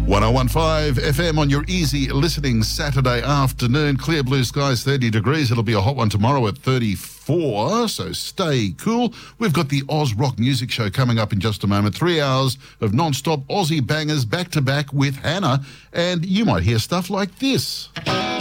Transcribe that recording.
101.5 FM on your easy listening Saturday afternoon. Clear blue skies, 30 degrees. It'll be a hot one tomorrow at 34, so stay cool. We've got the Oz Rock Music Show coming up in just a moment. 3 hours of non-stop Aussie bangers back-to-back with Hannah, and you might hear stuff like this.